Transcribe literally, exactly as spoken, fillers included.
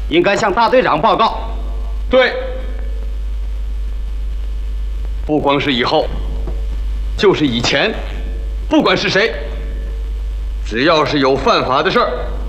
应该向大队长报告。 对，不光是以后，就是以前，不管是谁，只要是有犯法的事儿，